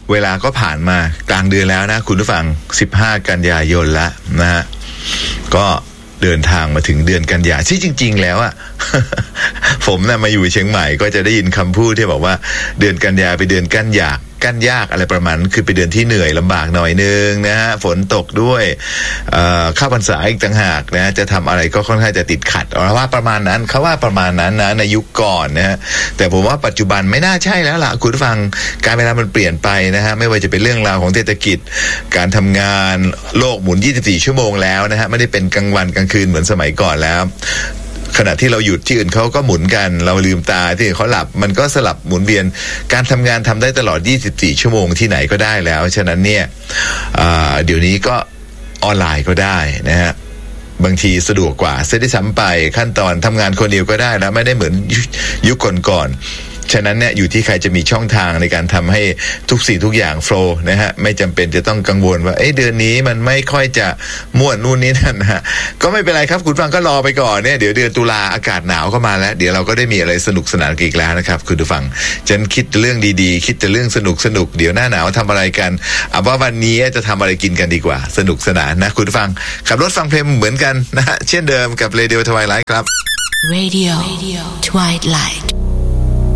เวลาก็ผ่านมากลางเดือนแล้วนะคุณผู้ฟัง15กันยายนแล้วนะฮะก็เดินทางมาถึงเดือนกันยาที่จริงๆแล้วอ่ะ ผมน่ะมาอยู่เชียงใหม่ก็จะได้ยินคำพูดที่บอกว่าเดือนกันยาเป็นเดือนกั้นยากอะไรประมาณคือเป็นเดือนที่เหนื่อยลำบากหน่อยนึงนะฮะฝนตกด้วยเข้าพรรษาอีกต่างหากนะจะทำอะไรก็ค่อนข้างจะติดขัดเอาว่าประมาณนั้นเขาว่าประมาณนั้นนะในยุคก่อนนะฮะแต่ผมว่าปัจจุบันไม่น่าใช่แล้วล่ะคุณผู้ฟังการเวลามันเปลี่ยนไปนะฮะไม่ว่าจะเป็นเรื่องราวของเศรษฐกิจการทำงานโลกหมุน24ชั่วโมงแล้วนะฮะไม่ได้เป็นกลางวันกลางคืนเหมือนสมัยก่อนแล้วขณะที่เราหยุดที่อื่นเขาก็หมุนกันเราลืมตาที่เขาหลับมันก็สลับหมุนเวียนการทำงานทำได้ตลอด24ชั่วโมงที่ไหนก็ได้แล้วฉะนั้นเนี่ยเดี๋ยวนี้ก็ออนไลน์ก็ได้นะฮะบางทีสะดวกกว่าเสียได้ซ้ำไปขั้นตอนทำงานคนเดียวก็ได้แล้วไม่ได้เหมือนยุคก่อนฉะนั้นเนี่ยอยู่ที่ใครจะมีช่องทางในการทำให้ทุกสิ่งทุกอย่างโฟลว์นะฮะไม่จำเป็นจะต้องกังวลว่าเดือนนี้มันไม่ค่อยจะม่วนนู่นนี่นั่นนะฮะก็ไม่เป็นไรครับคุณฟังก็รอไปก่อนเนี่ยเดี๋ยวเดือนตุลาอากาศหนาวเข้ามาแล้วเดี๋ยวเราก็ได้มีอะไรสนุกสนานอีกแล้วนะครับคุณผู้ฟังฉันคิดเรื่องดีๆคิดแต่เรื่องสนุกเดี๋ยวหน้าหนาวทำอะไรกันเอาว่าวันนี้จะทำอะไรกินกันดีกว่าสนุกสนานนะคุณผู้ฟังขับรถฟังเพลงเหมือนกันนะฮะเช่นเดิมกับ Radio Twilight ครับ Radio Twilight